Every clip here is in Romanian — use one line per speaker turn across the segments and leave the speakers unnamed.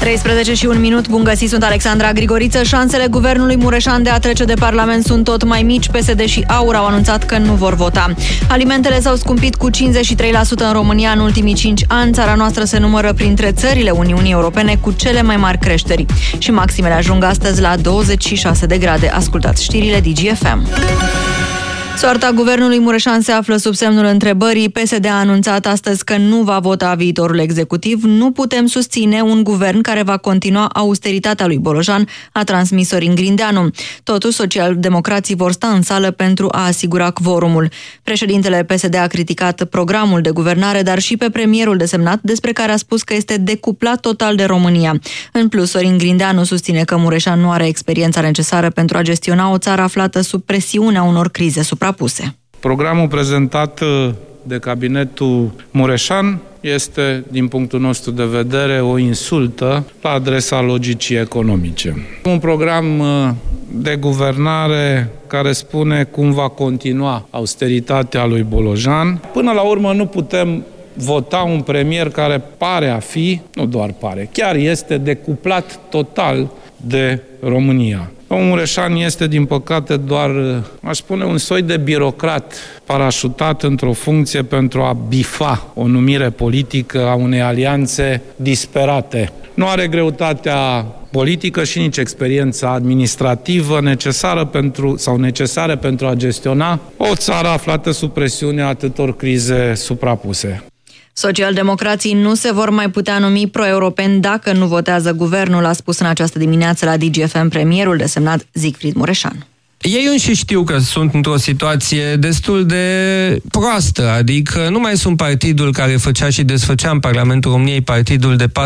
13 și 1 minut, bun găsit, sunt Alexandra Grigoriță. Șansele guvernului Mureșan de a trece de Parlament sunt tot mai mici. PSD și AUR au anunțat că nu vor vota. Alimentele s-au scumpit cu 53% în România în ultimii 5 ani. Țara noastră se numără printre țările Uniunii Europene cu cele mai mari creșteri. Și maximele ajung astăzi la 26 de grade. Ascultați știrile DGFM. Soarta guvernului Mureșan se află sub semnul întrebării. PSD a anunțat astăzi că nu va vota viitorul executiv. Nu putem susține un guvern care va continua austeritatea lui Bolojan, a transmis Sorin Grindeanu. Totuși, socialdemocrații vor sta în sală pentru a asigura quorumul. Președintele PSD a criticat programul de guvernare, dar și pe premierul desemnat, despre care a spus că este decuplat total de România. În plus, Sorin Grindeanu susține că Mureșan nu are experiența necesară pentru a gestiona o țară aflată sub presiunea unor crize suprapuse.
Programul prezentat de cabinetul Mureșan este, din punctul nostru de vedere, o insultă la adresa logicii economice. Un program de guvernare care spune cum va continua austeritatea lui Bolojan. Până la urmă nu putem vota un premier care pare a fi, nu doar pare, chiar este decuplat total de România. Domnul Mureșan este, din păcate, doar, aș spune, un soi de birocrat parașutat într-o funcție pentru a bifa o numire politică a unei alianțe disperate. Nu are greutatea politică și nici experiența administrativă necesară pentru a gestiona o țară aflată sub presiunea atâtor crize suprapuse.
Socialdemocrații nu se vor mai putea numi pro-europeni dacă nu votează guvernul, a spus în această dimineață la DGFM premierul desemnat Siegfried Mureșan.
Ei înși știu că sunt într-o situație destul de proastă, adică nu mai sunt partidul care făcea și desfăcea în Parlamentul României partidul de 45%.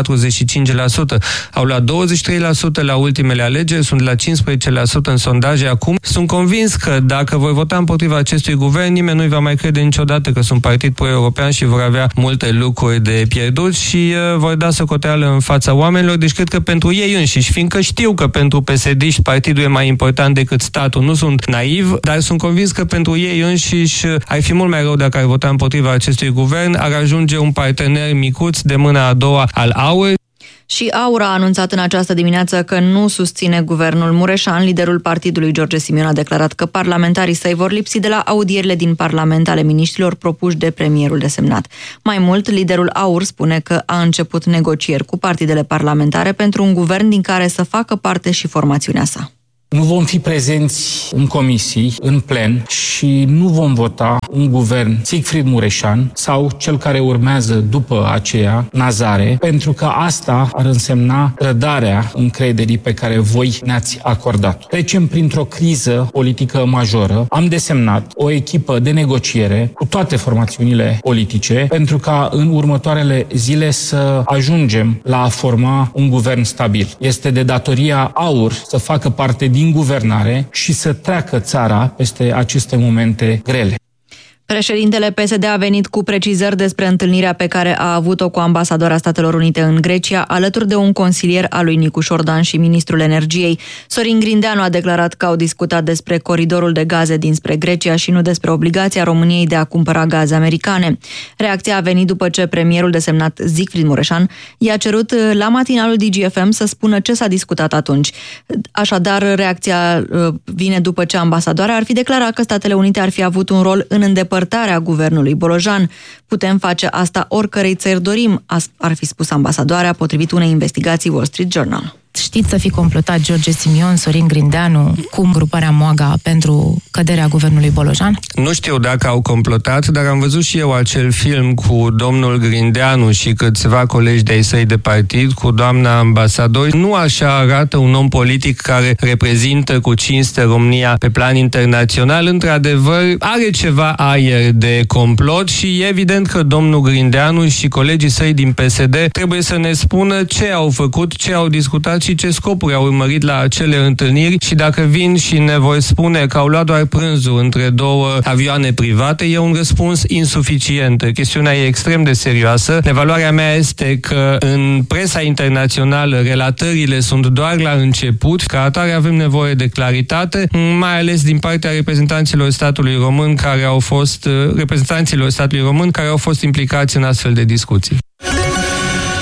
Au luat 23% la ultimele alegeri, sunt la 15% în sondaje acum. Sunt convins că dacă voi vota împotriva acestui guvern, nimeni nu-i va mai crede niciodată că sunt partid pro-european și vor avea multe lucruri de pierdut și vor da socoteală în fața oamenilor. Deci cred că pentru ei înșiși, fiindcă știu că pentru PSD-ști partidul e mai important decât statul, nu sunt naiv, dar sunt convins că pentru ei înșiși ar fi mult mai rău dacă ar vota împotriva acestui guvern, ar ajunge un partener micuț de mâna a doua al AUR.
Și AUR a anunțat în această dimineață că nu susține guvernul Mureșan. Liderul partidului, George Simion, a declarat că parlamentarii săi vor lipsi de la audierile din Parlament ale miniștrilor propuși de premierul desemnat. Mai mult, liderul AUR spune că a început negocieri cu partidele parlamentare pentru un guvern din care să facă parte și formațiunea sa.
Nu vom fi prezenți în comisii, în plen și nu vom vota un guvern Siegfried Mureșan sau cel care urmează după aceea, Nazare, pentru că asta ar însemna trădarea încrederii pe care voi ne-ați acordat. Trecem printr-o criză politică majoră. Am desemnat o echipă de negociere cu toate formațiunile politice pentru ca în următoarele zile să ajungem la a forma un guvern stabil. Este de datoria AUR să facă parte din guvernare și să treacă țara peste aceste momente grele.
Președintele PSD a venit cu precizări despre întâlnirea pe care a avut-o cu ambasadoarea Statelor Unite în Grecia, alături de un consilier al lui Nicu Șordan și ministrul energiei. Sorin Grindeanu a declarat că au discutat despre coridorul de gaze dinspre Grecia și nu despre obligația României de a cumpăra gaze americane. Reacția a venit după ce premierul desemnat Siegfried Mureșan i-a cerut la matinalul DGFM să spună ce s-a discutat atunci. Așadar, reacția vine după ce ambasadoarea ar fi declarat că Statele Unite ar fi avut un rol în îndepărtarea guvernului Bolojan. Putem face asta oricărei țări dorim, ar fi spus ambasadoarea, potrivit unei investigații Wall Street Journal.
Știți să fi complotat George Simion, Sorin Grindeanu cu gruparea Moaga pentru căderea guvernului Bolojan?
Nu știu dacă au complotat, dar am văzut și eu acel film cu domnul Grindeanu și câțiva colegi de-ai săi de partid, cu doamna ambasador. Nu așa arată un om politic care reprezintă cu cinste România pe plan internațional. Într-adevăr, are ceva aer de complot și e evident că domnul Grindeanu și colegii săi din PSD trebuie să ne spună ce au făcut, ce au discutat și ce scopuri au urmărit la acele întâlniri și dacă vin și ne vor spune că au luat doar prânzul între două avioane private, e un răspuns insuficient. Chestiunea e extrem de serioasă. Evaluarea mea este că în presa internațională relatările sunt doar la început, ca atare avem nevoie de claritate, mai ales din partea reprezentanților statului român care au fost implicați în astfel de discuții.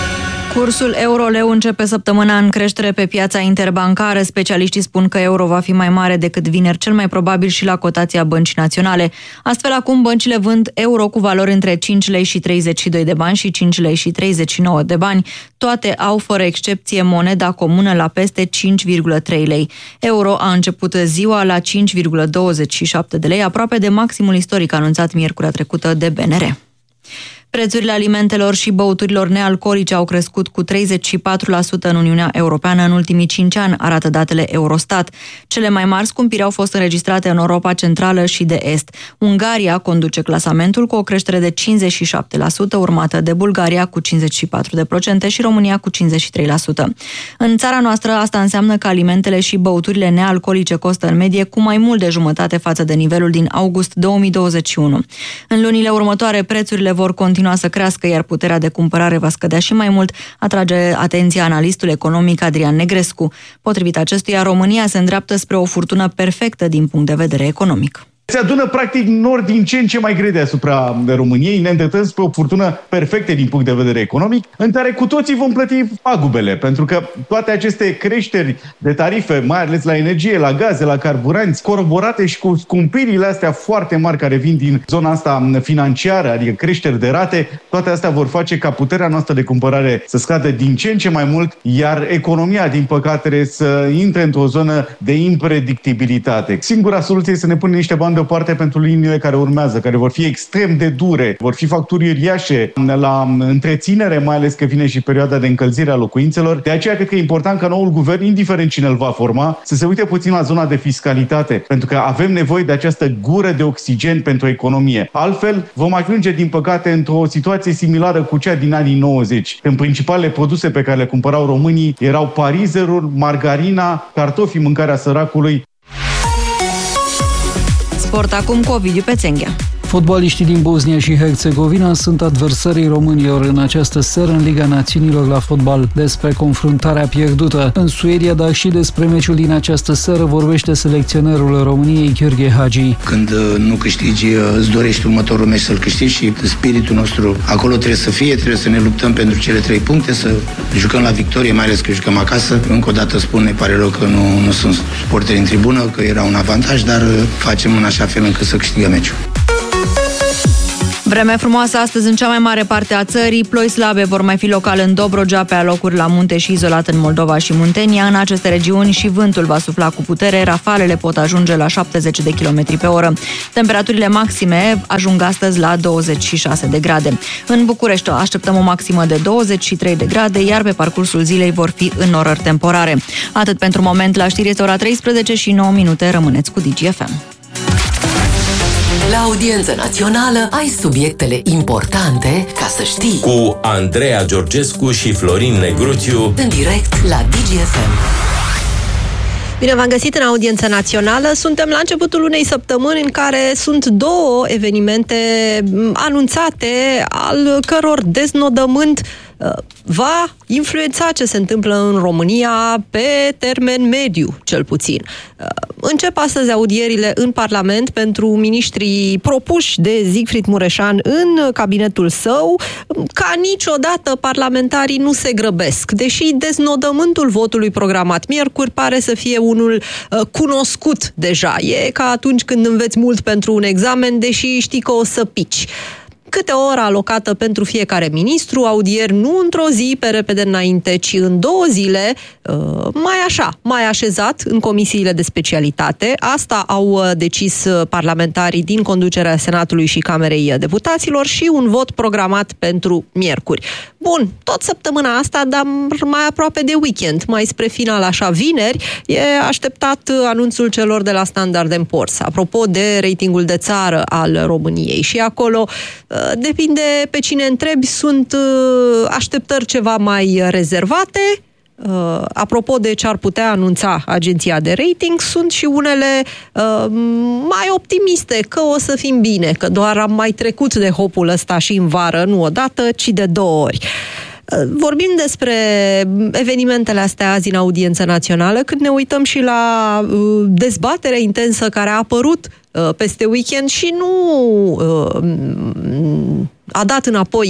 Cursul euro-leu începe săptămâna în creștere pe piața interbancară. Specialiștii spun că euro va fi mai mare decât vineri, cel mai probabil și la cotația Băncii Naționale. Astfel, acum băncile vând euro cu valori între 5 lei și 32 de bani și 5 lei și 39 de bani. Toate au, fără excepție, moneda comună la peste 5,3 lei. Euro a început ziua la 5,27 de lei, aproape de maximul istoric anunțat miercurea trecută de BNR. Prețurile alimentelor și băuturilor nealcoolice au crescut cu 34% în Uniunea Europeană în ultimii 5 ani, arată datele Eurostat. Cele mai mari scumpiri au fost înregistrate în Europa Centrală și de Est. Ungaria conduce clasamentul cu o creștere de 57%, urmată de Bulgaria cu 54% și România cu 53%. În țara noastră, asta înseamnă că alimentele și băuturile nealcoolice costă în medie cu mai mult de jumătate față de nivelul din august 2021. În lunile următoare, prețurile vor continua să crească, iar puterea de cumpărare va scădea și mai mult, atrage atenția analistul economic Adrian Negrescu. Potrivit acestuia, România se îndreaptă spre o furtună perfectă din punct de vedere economic.
Se adună practic nori din ce în ce mai greu deasupra României, ne îndreptăm spre o furtună perfectă din punct de vedere economic, în care cu toții vom plăti pagubele, pentru că toate aceste creșteri de tarife, mai ales la energie, la gaze, la carburanți, coroborate și cu scumpirile astea foarte mari care vin din zona asta financiară, adică creșteri de rate, toate astea vor face ca puterea noastră de cumpărare să scadă din ce în ce mai mult, iar economia, din păcate, să intre într-o zonă de impredictibilitate. Singura soluție este să ne punem niște bani deoparte pentru liniile care urmează, care vor fi extrem de dure, vor fi facturi uriașe la întreținere, mai ales că vine și perioada de încălzire a locuințelor. De aceea cred că e important ca noul guvern, indiferent cine îl va forma, să se uite puțin la zona de fiscalitate, pentru că avem nevoie de această gură de oxigen pentru economie. Altfel, vom ajunge, din păcate, într-o situație similară cu cea din anii 90, când principalele produse pe care le cumpărau românii erau parizerul, margarina, cartofii, mâncarea săracului.
Sport acum cu Ovidiu Pețenghea.
Fotbaliștii din Bosnia și Herțegovina sunt adversarii românilor în această seară în Liga Națiunilor la fotbal. Despre confruntarea pierdută în Suedia, dar și despre meciul din această seară vorbește selecționerul României, Gheorghe Hagi.
Când nu câștigi, îți dorești următorul meci să-l câștigi și spiritul nostru acolo trebuie să fie, trebuie să ne luptăm pentru cele 3 puncte, să jucăm la victorie, mai ales că jucăm acasă. Încă o dată spun, ne pare rău că nu sunt suporteri în tribună, că era un avantaj, dar facem în așa fel încât să câștigăm meciul.
Vreme frumoasă astăzi în cea mai mare parte a țării, ploi slabe vor mai fi local în Dobrogea, pe alocuri la munte și izolat în Moldova și Muntenia. În aceste regiuni și vântul va sufla cu putere, rafalele pot ajunge la 70 de km pe oră. Temperaturile maxime ajung astăzi la 26 de grade. În București așteptăm o maximă de 23 de grade, iar pe parcursul zilei vor fi înnorări temporare. Atât pentru moment, la știri este ora 13 și 9 minute, rămâneți cu DGFM.
La Audiență Națională ai subiectele importante ca să știi.
Cu Andreea Georgescu și Florin Negruțiu
în direct la DGFM.
Bine v-am găsit în Audiență Națională. Suntem la începutul unei săptămâni în care sunt 2 evenimente anunțate, al căror deznodământ va influența ce se întâmplă în România pe termen mediu, cel puțin. Încep astăzi audierile în Parlament pentru miniștrii propuși de Siegfried Mureșan în cabinetul său. Ca niciodată, parlamentarii nu se grăbesc, deși deznodământul votului programat miercuri pare să fie unul cunoscut deja. E ca atunci când înveți mult pentru un examen, deși știi că o să pici. Câte o oră alocată pentru fiecare ministru, audieri nu într-o zi pe repede înainte, ci în 2 zile, mai așezat în comisiile de specialitate. Asta au decis parlamentarii din conducerea Senatului și Camerei Deputaților și un vot programat pentru miercuri. Bun, tot săptămâna asta, dar mai aproape de weekend, mai spre final, așa vineri, e așteptat anunțul celor de la Standard & Poor's. Apropo de ratingul de țară al României, și acolo depinde pe cine întrebi, sunt așteptări ceva mai rezervate. Apropo de ce ar putea anunța agenția de rating, sunt și unele mai optimiste, că o să fim bine, că doar am mai trecut de hopul ăsta și în vară, nu odată, ci de 2 ori. Vorbim despre evenimentele astea azi în Audiență Națională, când ne uităm și la dezbaterea intensă care a apărut peste weekend și nu a dat înapoi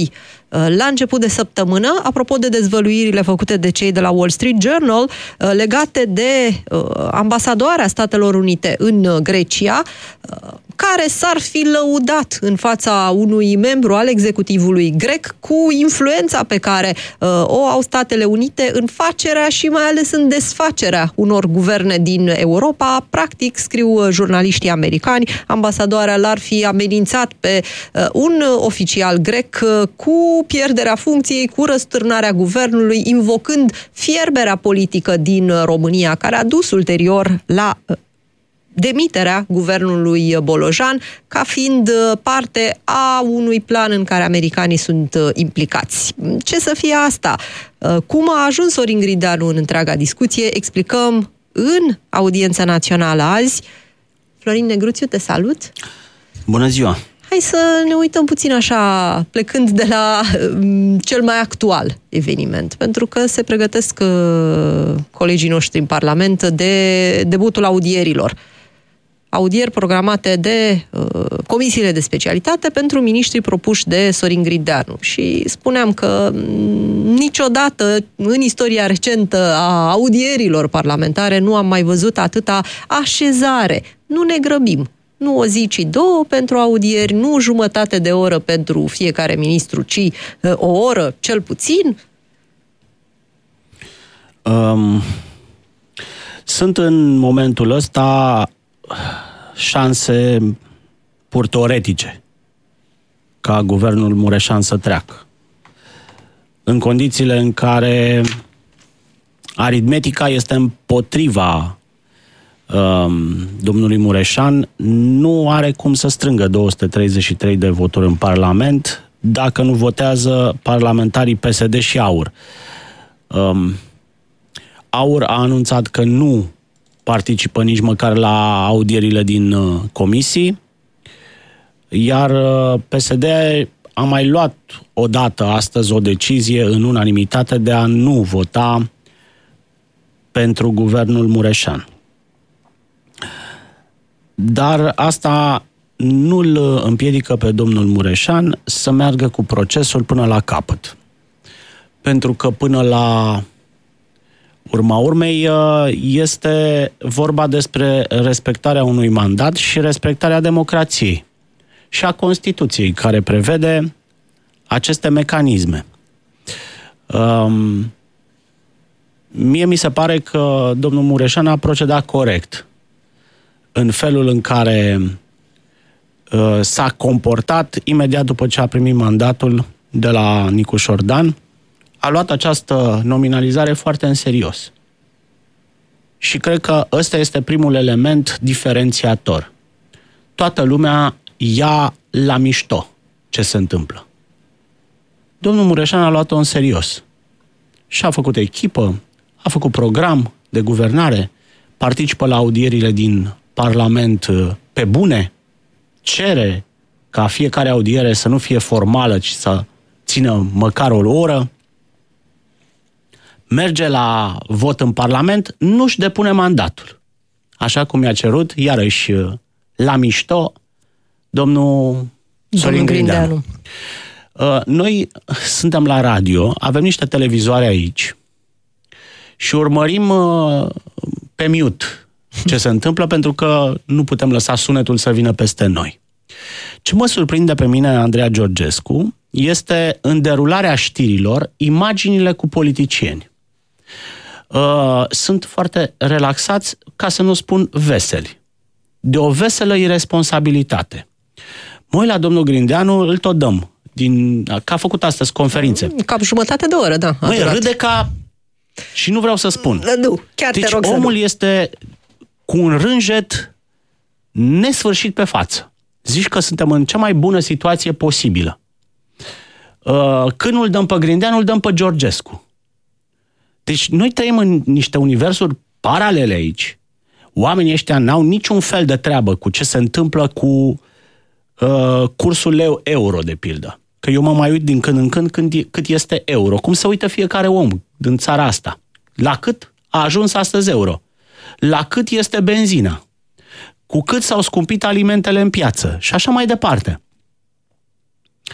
la început de săptămână, apropo de dezvăluirile făcute de cei de la Wall Street Journal legate de ambasadoarea Statelor Unite în Grecia, care s-ar fi lăudat în fața unui membru al executivului grec cu influența pe care o au Statele Unite în facerea și mai ales în desfacerea unor guverne din Europa. Practic, scriu jurnaliștii americani, ambasadoarea l-ar fi amenințat pe un oficial grec cu pierderea funcției, cu răsturnarea guvernului, invocând fierberea politică din România, care a dus ulterior la demiterea guvernului Bolojan, ca fiind parte a unui plan în care americanii sunt implicați. Ce să fie asta? Cum a ajuns Sorin Grindeanu în întreaga discuție? Explicăm în Audiența Națională azi. Florin Negruțiu, te salut!
Bună ziua!
Hai să ne uităm puțin așa, plecând de la cel mai actual eveniment, pentru că se pregătesc colegii noștri în Parlament de debutul audierilor. Audieri programate de comisiile de specialitate pentru miniștrii propuși de Sorin Grindeanu. Și spuneam că niciodată în istoria recentă a audierilor parlamentare nu am mai văzut atâta așezare. Nu ne grăbim. Nu o zi, ci două pentru audieri, nu jumătate de oră pentru fiecare ministru, ci o oră cel puțin.
Sunt în momentul ăsta șanse pur teoretice ca guvernul Mureșan să treacă. În condițiile în care aritmetica este împotriva domnului Mureșan, nu are cum să strângă 233 de voturi în Parlament dacă nu votează parlamentarii PSD și AUR. AUR a anunțat că nu participă nici măcar la audierile din comisii, iar PSD a mai luat odată astăzi o decizie în unanimitate de a nu vota pentru guvernul Mureșan. Dar asta nu îl împiedică pe domnul Mureșan să meargă cu procesul până la capăt. Pentru că până la urma urmei este vorba despre respectarea unui mandat și respectarea democrației și a Constituției, care prevede aceste mecanisme. Mie mi se pare că domnul Mureșan a procedat corect în felul în care s-a comportat imediat după ce a primit mandatul de la Nicu Șordan. A luat această nominalizare foarte în serios. Și cred că ăsta este primul element diferențiator. Toată lumea ia la mișto ce se întâmplă. Domnul Mureșan a luat-o în serios. Și a făcut echipă, a făcut program de guvernare, participă la audierile din Parlament pe bune, cere ca fiecare audiere să nu fie formală, ci să țină măcar o oră, merge la vot în Parlament, nu-și depune mandatul. Așa cum i-a cerut, iarăși, la mișto, domnul Sorin Grindeanu. Noi suntem la radio, avem niște televizoare aici și urmărim pe mute ce se întâmplă, pentru că nu putem lăsa sunetul să vină peste noi. Ce mă surprinde pe mine, Andreea Georgescu, este în derularea știrilor imaginile cu politicieni. Sunt foarte relaxați, ca să nu spun veseli. De o veselă irresponsabilitate. Mă uit la domnul Grindeanu, îl tot dăm. Că a făcut astăzi conferințe.
Cam jumătate de oră, da.
Măi, râde ca... Și nu vreau să spun.
Nu, chiar
deci
te rog
omul
să
este cu un rânjet nesfârșit pe față. Zici că suntem în cea mai bună situație posibilă. Când nu-l dăm pe Grindeanu, îl dăm pe Georgescu. Deci noi trăim în niște universuri paralele aici. Oamenii ăștia n-au niciun fel de treabă cu ce se întâmplă cu cursul leu-euro, de pildă. Că eu mă mai uit din când în când cât este euro. Cum se uită fiecare om din țara asta. La cât a ajuns astăzi euro. La cât este benzina. Cu cât s-au scumpit alimentele în piață. Și așa mai departe.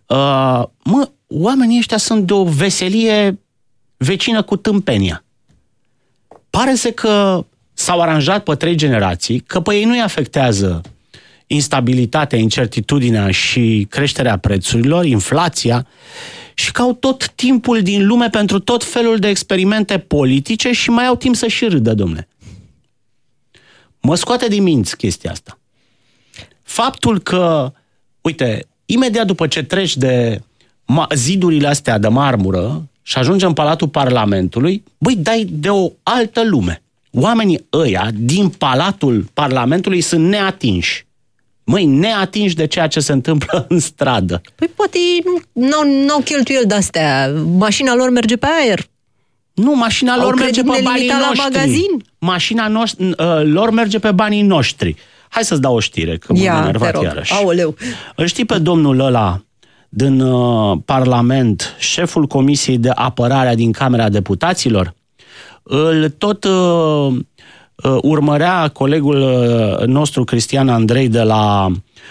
Oamenii ăștia sunt de o veselie vecină cu tâmpenia. Pare să că s-au aranjat pe 3 generații, că pe ei nu-i afectează instabilitatea, incertitudinea și creșterea prețurilor, inflația, și că au tot timpul din lume pentru tot felul de experimente politice și mai au timp să și râdă, domnule. Mă scoate din minți chestia asta. Faptul că, uite, imediat după ce treci de zidurile astea de marmură și ajungi în Palatul Parlamentului, dai de o altă lume. Oamenii ăia din Palatul Parlamentului sunt neatinși. Neatinși de ceea ce se întâmplă în stradă.
Păi poate n-au cheltuieli de-astea. Mașina lor merge pe aer.
Nu, mașina lor merge pe banii noștri.
La magazin.
Mașina lor merge pe banii noștri. Hai să-ți dau o știre, că m-am enervat iarăși.
Aoleu.
Îl știi pe domnul ăla din Parlament, șeful Comisiei de Apărare din Camera Deputaților? Îl tot urmărea colegul nostru Cristian Andrei de la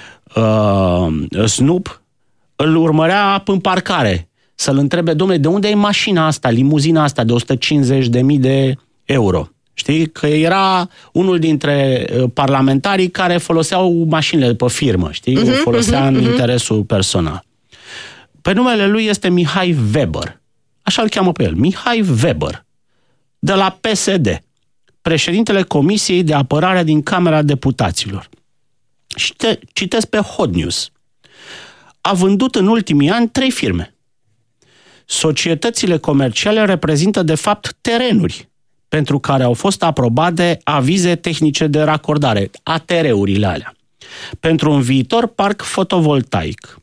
SNUP, îl urmărea în parcare să-l întrebe, dom'le, de unde e mașina asta, limuzina asta de 150.000 de euro? Știi? Că era unul dintre parlamentarii care foloseau mașinile pe firmă, știi? O folosea în interesul personal. Pe numele lui este Mihai Weber. Așa îl cheamă pe el, Mihai Weber, de la PSD, președintele Comisiei de Apărare din Camera Deputaților. Și citesc pe Hot News. A vândut în ultimii ani 3 firme. Societățile comerciale reprezintă de fapt terenuri pentru care au fost aprobate avize tehnice de racordare, ATR-urile alea, pentru un viitor parc fotovoltaic.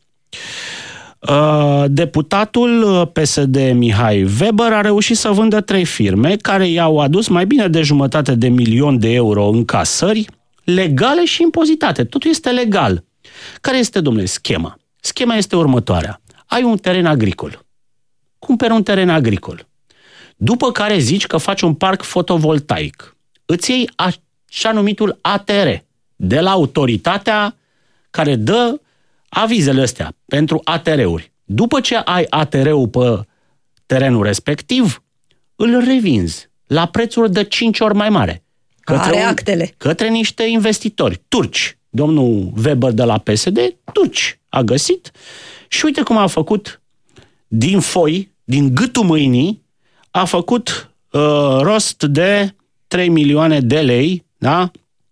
Deputatul PSD Mihai Weber a reușit să vândă 3 firme care i-au adus mai bine de $500.000 de euro în casări, legale și impozitate. Totul este legal. Care este, domnule, schema? Schema este următoarea. Ai un teren agricol. Cumperi un teren agricol. După care zici că faci un parc fotovoltaic. Îți iei așa numitul ATR de la autoritatea care dă avizele astea pentru ATR-uri. După ce ai ATR-ul pe terenul respectiv, îl revinzi la prețuri de 5 ori mai mare. Către niște investitori turci. Domnul Weber de la PSD, turci, a găsit și uite cum a făcut din foi, din gâtul mâinii, a făcut rost de 3 milioane de lei, da?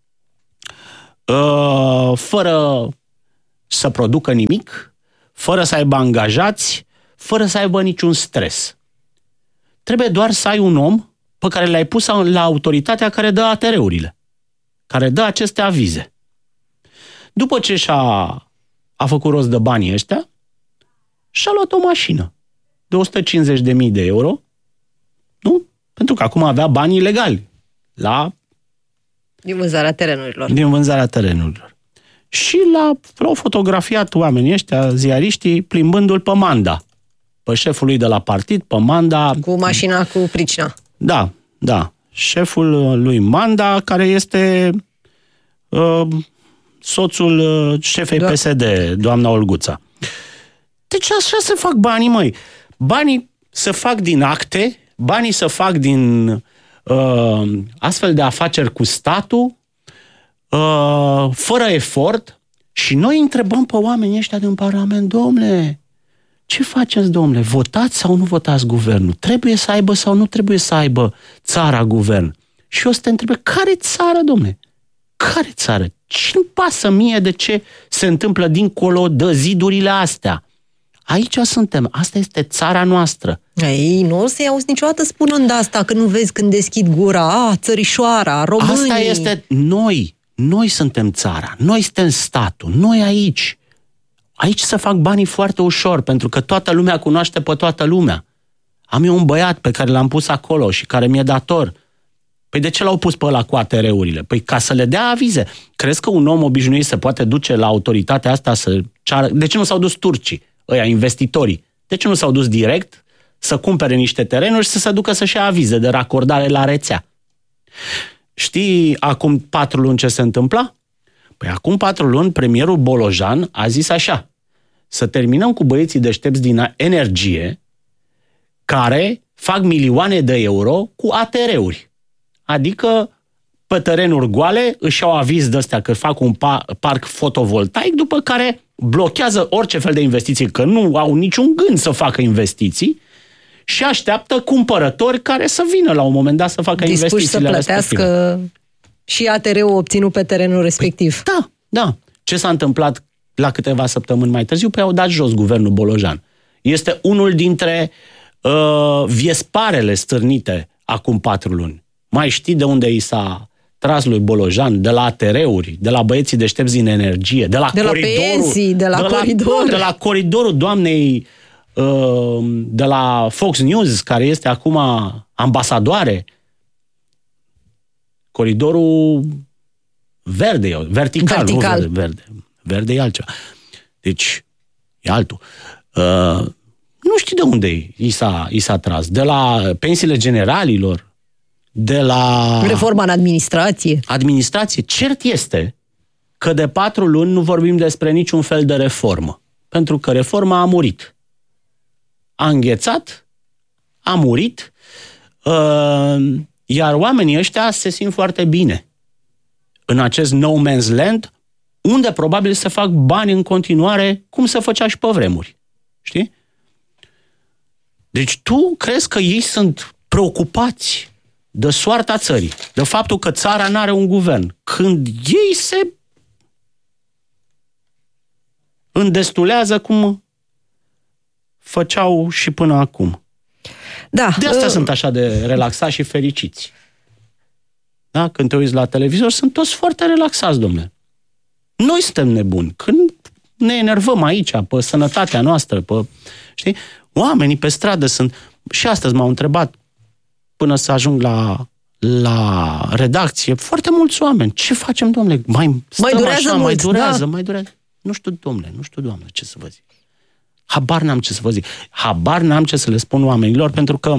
Fără să producă nimic, fără să aibă angajați, fără să aibă niciun stres. Trebuie doar să ai un om pe care l-ai pus la autoritatea care dă ATR-urile, care dă aceste avize. După ce a făcut rost de banii ăștia, și-a luat o mașină de 150.000 de euro, nu? Pentru că acum avea banii legali
din vânzarea terenurilor.
Și l-au fotografiat oamenii ăștia, ziariștii, plimbându-l pe Manda. Pe șeful lui de la partid, pe Manda.
Cu mașina cu pricina.
Da. Șeful lui Manda, care este soțul șefei PSD, doamna Olguța. Deci așa se fac banii, măi. Banii se fac din acte, banii se fac din astfel de afaceri cu statul, fără efort, și noi întrebăm pe oamenii ăștia din Parlament, domnule, ce faceți, domnule? Votați sau nu votați guvernul? Trebuie să aibă sau nu trebuie să aibă țara guvern? Și eu să te întreb, care țară, domnule? Care țară? Ce-mi pasă mie de ce se întâmplă dincolo de zidurile astea? Aici suntem, asta este țara noastră.
Ei, nu o să-i auzi niciodată spunând asta, că nu vezi când deschid gura, țărișoara, românii.
Asta este noi suntem țara, noi suntem statul, noi aici. Aici se fac banii foarte ușor, pentru că toată lumea cunoaște pe toată lumea. Am eu un băiat pe care l-am pus acolo și care mi-e dator. Păi de ce l-au pus pe ăla cu ATR-urile? Păi ca să le dea avize. Crezi că un om obișnuit se poate duce la autoritatea asta să ceară? De ce nu s-au dus turcii, ăia, investitorii? De ce nu s-au dus direct să cumpere niște terenuri și să se ducă să-și ia avize de racordare la rețea? Știi acum 4 luni ce se întâmpla? Păi acum 4 luni premierul Bolojan a zis așa: să terminăm cu băieții deștepți din energie care fac milioane de euro cu ATR-uri. Adică pe terenuri goale își iau aviz de astea că fac un parc fotovoltaic, după care blochează orice fel de investiții, că nu au niciun gând să facă investiții și așteaptă cumpărători care să vină la un moment dat să facă investițiile respective. Dispuși să plătească
și ATR-ul obținut pe terenul respectiv.
Păi, da. Ce s-a întâmplat la câteva săptămâni mai târziu? Păi au dat jos guvernul Bolojan. Este unul dintre viesparele stârnite acum 4 luni. Mai știi de unde i s-a tras lui Bolojan? De la ATR-uri, de la băieții deștepți din energie, de la coridorul, de la coridorul doamnei de la Fox News, care este acum ambasadoare. Coridorul verde, vertical. Nu verde. Verde e altceva. Deci, e altul. Nu știu de unde i s-a tras. De la pensiile generalilor, de la...
Reforma în administrație.
Administrație. Cert este că de 4 luni nu vorbim despre niciun fel de reformă. Pentru că reforma a murit. A înghețat, a murit, iar oamenii ăștia se simt foarte bine în acest no man's land, unde probabil se fac bani în continuare, cum se făcea și pe vremuri. Știi? Deci tu crezi că ei sunt preocupați de soarta țării, de faptul că țara n-are un guvern, când ei se îndestulează cum făceau și până acum.
Da.
De asta sunt așa de relaxați și fericiți. Da? Când te uiți la televizor, sunt toți foarte relaxați, domnule. Noi suntem nebuni. Când ne enervăm aici, pe sănătatea noastră, știi? Oamenii pe stradă sunt... Și astăzi m-au întrebat, până să ajung la redacție, foarte mulți oameni. Ce facem, domnule? Mai durează așa, mai durează. Nu știu, domnule, ce să vă zic. Habar n-am ce să vă zic. Habar n-am ce să le spun oamenilor, pentru că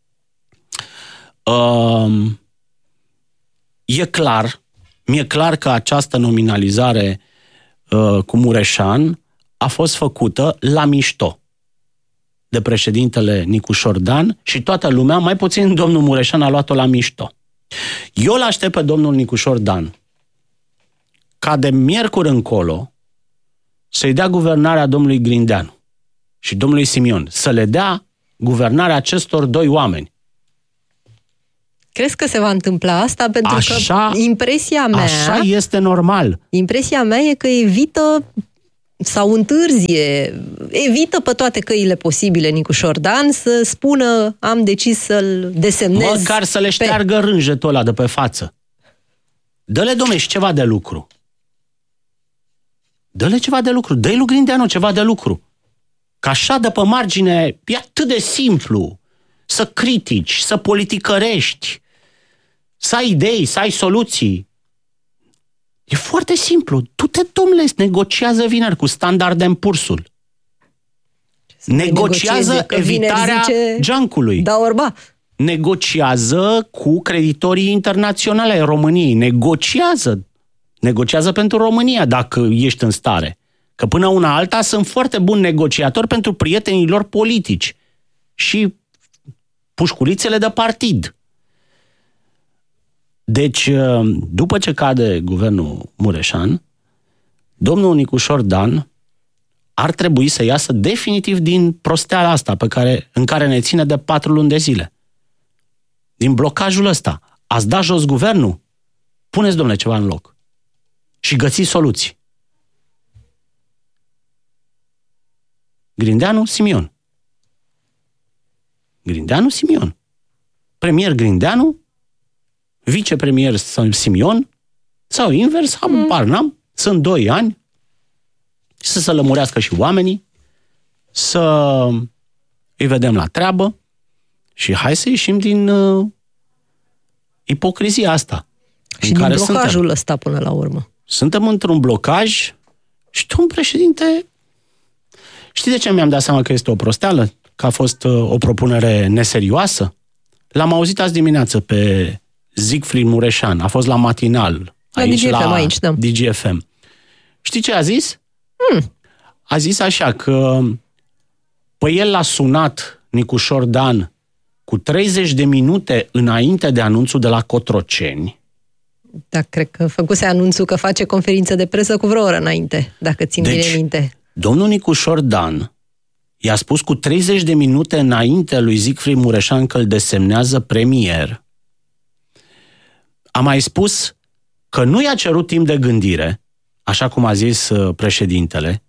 mi-e clar că această nominalizare cu Mureșan a fost făcută la mișto de președintele Nicușor Dan și toată lumea, mai puțin domnul Mureșan, a luat-o la mișto. Eu l-aștept pe domnul Nicușor Dan ca de miercuri încolo să-i dea guvernarea domnului Grindeanu și domnului Simion, să le dea guvernarea acestor 2 oameni.
Crezi că se va întâmpla asta? Pentru că impresia mea...
Așa este normal.
Impresia mea e că evită sau evită pe toate căile posibile Nicușor Dan să spună am decis să-l desemnez.
Măcar să le șteargă rânjetul ăla de pe față. Dă-le, dom'le, și ceva de lucru. Dă-le ceva de lucru. Dă-i lui Grindeanu ceva de lucru. Că așa de pe margine e atât de simplu să critici, să politicărești, să ai idei, să ai soluții. E foarte simplu. Du-te, domnule, negociază vineri cu Standard & Poor's-ul. Negociază evitarea junkului.
Da, orba.
Negociază cu creditorii internaționale ai României. Negociază pentru România, dacă ești în stare. Că până una alta sunt foarte buni negociatori pentru prietenii lor politici și pușculițele de partid. Deci, după ce cade guvernul Mureșan, domnul Nicușor Dan ar trebui să iasă definitiv din prosteala asta în care ne ține de 4 luni de zile. Din blocajul ăsta. Ați dat jos guvernul? Puneți, domnule, ceva în loc. Și găsiți soluții. Grindeanu, Simion. Grindeanu, Simion. Premier Grindeanu, vicepremier Simion, sau invers, habar n-am, sunt 2 ani, să se lămurească și oamenii, să îi vedem la treabă și hai să ieșim din ipocrizia asta.
Și din blocajul ăsta până la urmă.
Suntem într-un blocaj și domnul președinte, știi de ce mi-am dat seama că este o prosteală? Că a fost o propunere neserioasă? L-am auzit azi dimineață pe Siegfried Mureșan, a fost la matinal, aici la DGFM. Știi ce a zis? a zis așa că el l-a sunat Nicușor Dan cu 30 de minute înainte de anunțul de la Cotroceni.
Da, cred că făcuse anunțul că face conferință de presă cu vreo oră înainte, dacă țin bine minte.
Domnul Nicușor Dan i-a spus cu 30 de minute înainte lui Siegfried Mureșan că îl desemnează premier. A mai spus că nu i-a cerut timp de gândire, așa cum a zis președintele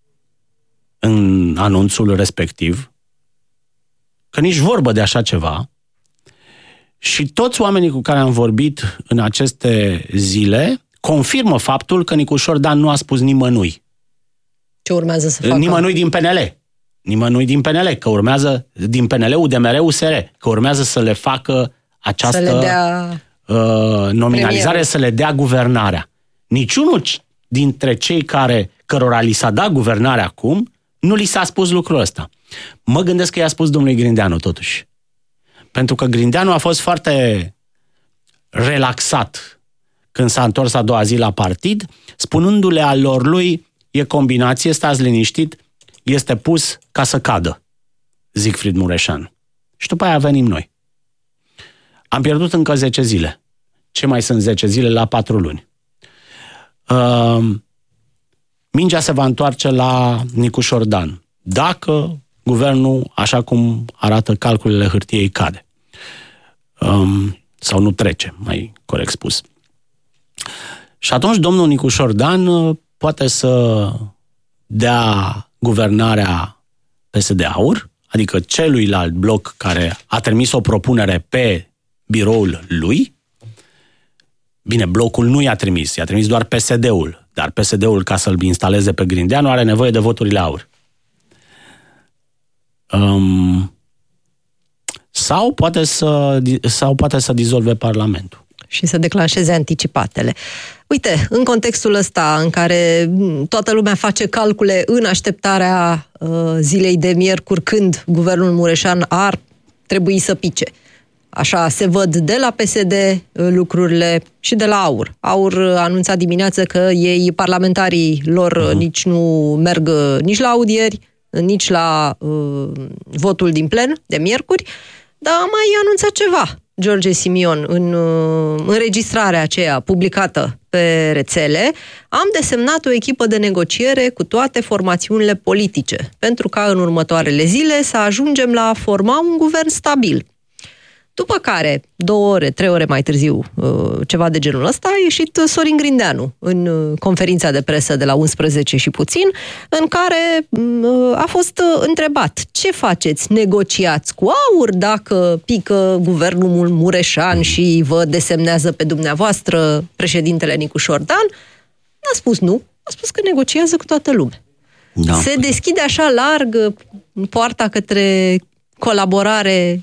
în anunțul respectiv, că nici vorbă de așa ceva. Și toți oamenii cu care am vorbit în aceste zile confirmă faptul că Nicușor Dan nu a spus nimănui.
Ce urmează să facă?
Nimănui din PNL. Nimănui din PNL, că urmează din PNL, UDMR, USR, că urmează să le facă această nominalizare, premierul, să le dea guvernarea. Niciunul dintre cei cărora li s-a dat guvernarea acum, nu li s-a spus lucrul ăsta. Mă gândesc că i-a spus domnului Grindeanu totuși. Pentru că Grindeanu a fost foarte relaxat când s-a întors a doua zi la partid, spunându-le alor lui, e combinație, stați liniștit, este pus ca să cadă Siegfried Mureșan. Și după aia venim noi. Am pierdut încă 10 zile. Ce mai sunt 10 zile la 4 luni? Mingea se va întoarce la Nicușor Dan. Dacă guvernul, așa cum arată calculele hârtiei, cade. Sau nu trece, mai corect spus. Și atunci domnul Nicușor Dan poate să dea guvernarea PSD-AUR, adică celuilalt bloc care a trimis o propunere pe biroul lui. Bine, blocul nu i-a trimis doar PSD-ul, dar PSD-ul, ca să-l instaleze pe Grindeanu, are nevoie de voturile AUR. Sau poate să dizolve Parlamentul.
Și să declanșeze anticipatele. Uite, în contextul ăsta în care toată lumea face calcule în așteptarea zilei de miercuri, când guvernul Mureșan ar trebui să pice. Așa se văd de la PSD lucrurile și de la AUR. AUR a anunțat dimineață că ei, parlamentarii lor, nici nu merg nici la audieri, nici la votul din plen de miercuri, dar a mai anunțat ceva George Simion în înregistrarea aceea publicată pe rețele. Am desemnat o echipă de negociere cu toate formațiunile politice, pentru ca în următoarele zile să ajungem la a forma un guvern stabil. După care, 2 ore, 3 ore mai târziu, ceva de genul ăsta, a ieșit Sorin Grindeanu în conferința de presă de la 11 și puțin, în care a fost întrebat: ce faceți? Negociați cu AUR dacă pică guvernul Mureșan și vă desemnează pe dumneavoastră președintele Nicușor Dan? N-a spus nu, a spus că negociază cu toată lumea. Da. Se deschide așa larg poarta către colaborare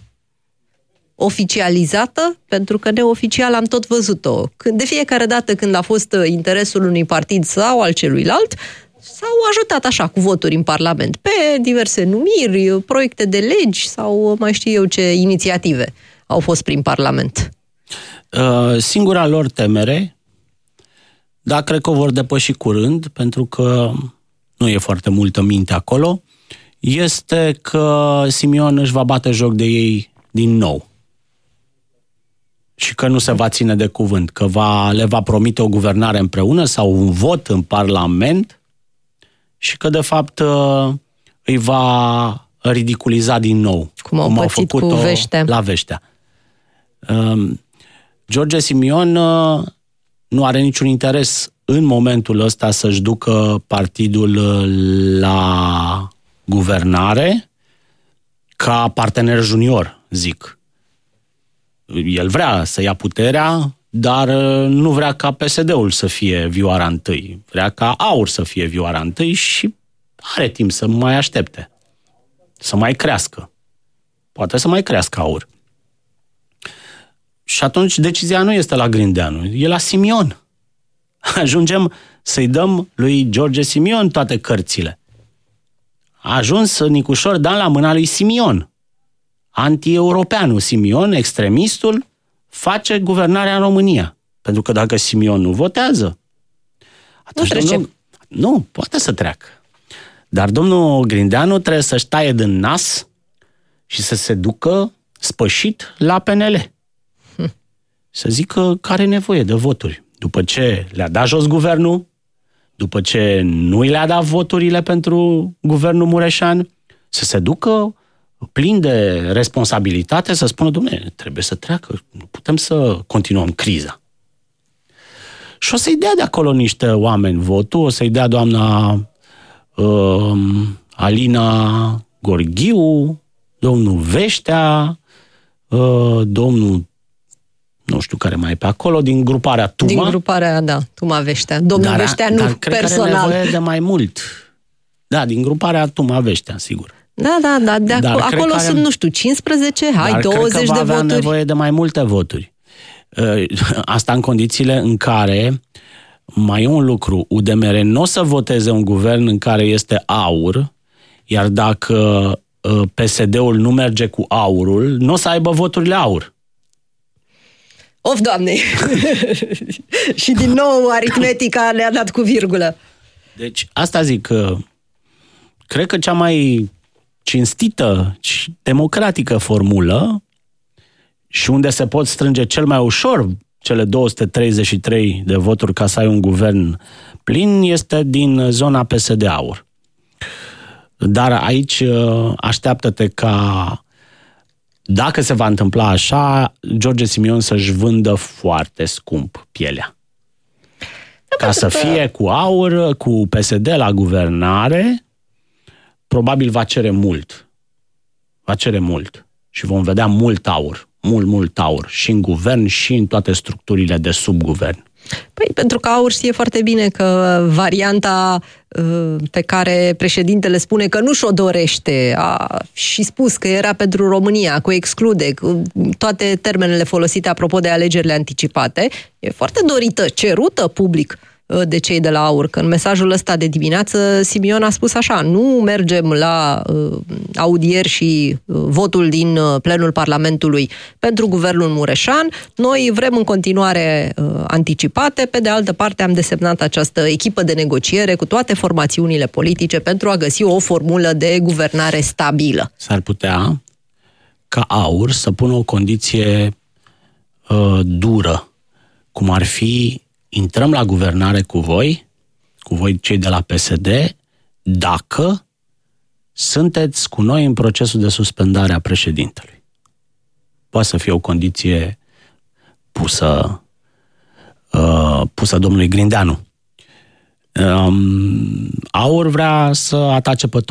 oficializată, pentru că neoficial am tot văzut-o. De fiecare dată când a fost interesul unui partid sau al celuilalt, s-au ajutat așa cu voturi în Parlament, pe diverse numiri, proiecte de legi sau mai știu eu ce inițiative au fost prin Parlament.
Singura lor temere, dar cred că o vor depăși curând, pentru că nu e foarte multă minte acolo, este că Simion își va bate joc de ei din nou. Și că nu se va ține de cuvânt, că le va promite o guvernare împreună sau un vot în Parlament și că, de fapt, îi va ridiculiza din nou.
Cum au făcut cu Veștea.
La Veștea. George Simion nu are niciun interes în momentul ăsta să-și ducă partidul la guvernare ca partener junior, zic. El vrea să ia puterea, dar nu vrea ca PSD-ul să fie vioara întâi. Vrea ca AUR să fie vioara întâi și are timp să mai aștepte. Să mai crească. Poate să mai crească AUR. Și atunci decizia nu este la Grindeanu, e la Simion. Ajungem să-i dăm lui George Simion toate cărțile. A ajuns Nicușor Dan la mâna lui Simion. Anti-europeanul Simion, extremistul, face guvernarea în România. Pentru că dacă Simion nu votează, atunci
nu trece.
Nu, poate să treacă. Dar domnul Grindeanu trebuie să-și taie din nas și să se ducă spășit la PNL. Să zică că are nevoie de voturi. După ce le-a dat jos guvernul, după ce nu le-a dat voturile pentru guvernul Mureșan, să se ducă plin de responsabilitate, să spună, dom'le, trebuie să treacă, nu putem să continuăm criza. Și o să-i dea de acolo niște oameni votul, o să-i dea doamna Alina Gorghiu, domnul Veștea, domnul nu știu care mai e pe acolo, din gruparea Tuma.
Din gruparea, da, Tuma Veștea. Domnul Veștea nu
dar
personal.
Cred că are nevoie de mai mult. Da, din gruparea Tuma Veștea, sigur.
Da, acolo sunt, nu știu, 15, 20
cred că va avea
voturi.
Nevoie de mai multe voturi. Asta în condițiile în care mai e un lucru, UDMR nu o să voteze un guvern în care este aur, iar dacă PSD-ul nu merge cu aurul, nu o să aibă voturile aur.
Of, Doamne! Și din nou aritmetica le-a dat cu virgulă.
Deci, asta zic, cred că cea mai cinstită și democratică formulă și unde se pot strânge cel mai ușor cele 233 de voturi ca să ai un guvern plin este din zona PSD-aur. Dar aici așteaptă-te ca, dacă se va întâmpla așa, George Simion să-și vândă foarte scump pielea. Ca să fie cu aur, cu PSD la guvernare, probabil va cere mult. Va cere mult. Și vom vedea mult aur. Mult aur. Și în guvern, și în toate structurile de subguvern.
Păi, pentru că aur știe foarte bine că varianta pe care președintele spune că nu și-o dorește, a și spus că era pentru România, cu exclude, cu toate termenele folosite apropo de alegerile anticipate, e foarte dorită, cerută public de cei de la AUR, că în mesajul ăsta de dimineață Simion a spus așa: nu mergem la audieri și votul din plenul Parlamentului pentru guvernul Mureșan, noi vrem în continuare anticipate, pe de altă parte am desemnat această echipă de negociere cu toate formațiunile politice pentru a găsi o formulă de guvernare stabilă.
S-ar putea ca AUR să pună o condiție dură, cum ar fi: intrăm la guvernare cu voi cei de la PSD, dacă sunteți cu noi în procesul de suspendare a președintelui. Poate să fie o condiție pusă domnului Grindeanu. AUR vrea să atace pe